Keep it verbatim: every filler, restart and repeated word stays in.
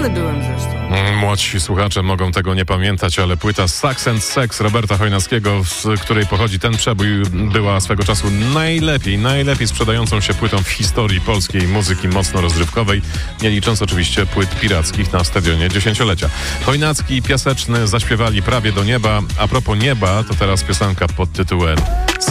Zakochany byłem zresztą. Młodsi słuchacze mogą tego nie pamiętać, ale płyta Sax and Sex Roberta Chojnackiego, z której pochodzi ten przebój, była swego czasu najlepiej, najlepiej sprzedającą się płytą w historii polskiej muzyki mocno rozrywkowej, nie licząc oczywiście płyt pirackich na stadionie dziesięciolecia. Chojnacki i Piaseczny zaśpiewali Prawie do nieba. A propos nieba, to teraz piosenka pod tytułem